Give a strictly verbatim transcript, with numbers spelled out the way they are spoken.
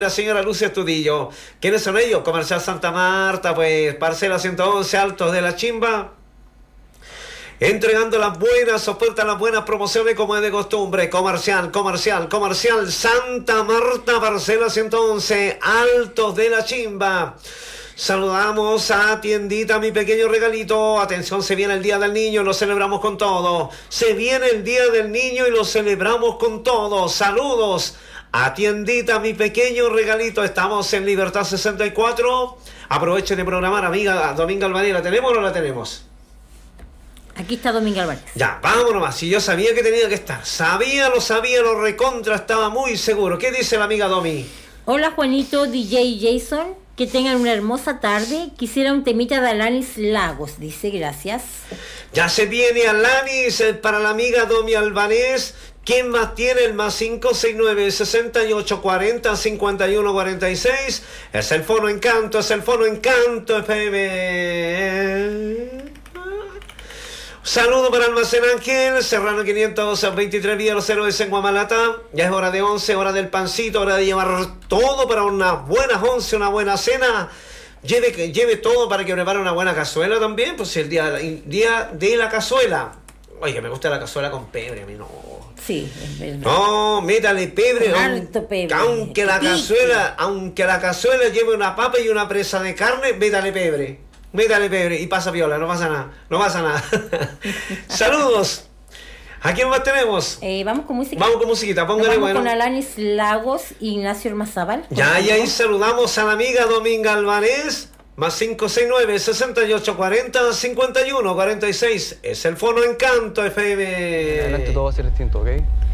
La señora Lucia Estudillo. ¿Quiénes son ellos? Comercial Santa Marta, pues parcela ciento once, Altos de la Chimba. Entregando las buenas ofertas, las buenas promociones como es de costumbre. Comercial, comercial, comercial Santa Marta, parcela ciento once, Altos de la Chimba. Saludamos a Tiendita Mi Pequeño Regalito. Atención, se viene el Día del Niño y lo celebramos con todo. Se viene el Día del Niño y lo celebramos con todo. Saludos a Tiendita Mi Pequeño Regalito. Estamos en Libertad sesenta y cuatro. Aprovechen de programar, amiga Dominga Albanés. ¿La tenemos o no la tenemos? Aquí está Dominga Albanés. Ya, vámonos más. Si yo sabía que tenía que estar. Sabía, lo sabía, lo recontra, estaba muy seguro. ¿Qué dice la amiga Domi? Hola Juanito, D J Jason. Que tengan una hermosa tarde. Quisiera un temita de Alanis Lagos. Dice, gracias. Ya se viene Alanis para la amiga Domi Albanés. ¿Quién más tiene el más cinco seis nueve, sesenta y ocho, cuarenta, cincuenta y uno, cuarenta y seis? Es el Fono Encanto, es el Fono Encanto F M. Saludo para Almacén Ángel, Serrano quinientos veintitrés, Villa Los Héroes en Guamalata. Ya es hora de once, hora del pancito, hora de llevar todo para unas buenas once, una buena cena. Lleve, lleve todo para que prepare una buena cazuela también, pues el día, el día de la cazuela. Oye, me gusta la cazuela con pebre, a mí no. Sí, es verdad. No, métale pebre. Con aun- harto pebre. Aunque la Que pique. cazuela, aunque la cazuela lleve una papa y una presa de carne, métale pebre. Métale pebre y pasa piola, no pasa nada, no pasa nada. Saludos. ¿A quién más tenemos? Eh, vamos con música. Vamos con musiquita, Nos póngale vamos bueno. con Alanis Lagos y Ignacio Ormazábal. Ya, y ahí saludamos a la amiga Dominga Albanés. Más cinco seis nueve, sesenta y ocho, cuarenta, cincuenta y uno, cuarenta y seis. Es el Fono Encanto F M. Adelante todo va a ser distinto, ¿ok?